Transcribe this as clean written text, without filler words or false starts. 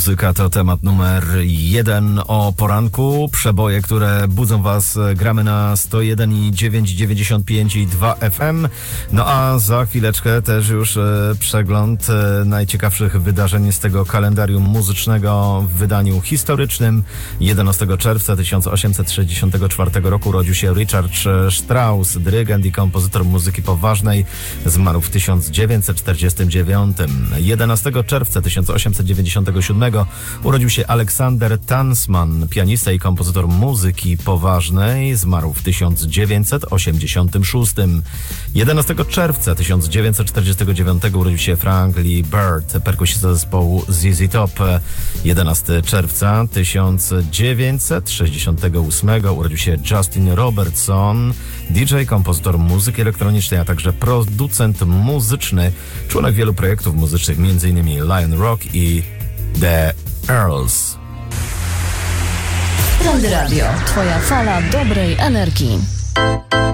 Muzyka to temat numer 1 o poranku. Przeboje, które budzą was, gramy na 101,995 i 2 FM. No a za chwileczkę też już przegląd najciekawszych wydarzeń z tego kalendarium muzycznego w wydaniu historycznym. 11 czerwca 1864 roku urodził się Richard Strauss, dyrygent i kompozytor muzyki poważnej. Zmarł w 1949. 11 czerwca 1897 urodził się Aleksander Tansman, pianista i kompozytor muzyki poważnej. Zmarł w 1986. 11 czerwca 1949 urodził się Frank Lee Bird, perkusista zespołu ZZ Top. 11 czerwca 1968 urodził się Justin Robertson, DJ, kompozytor muzyki elektronicznej, a także producent muzyczny, członek wielu projektów muzycznych, m.in. Lion Rock i The Earls. Prąd Radio, twoja fala dobrej energii.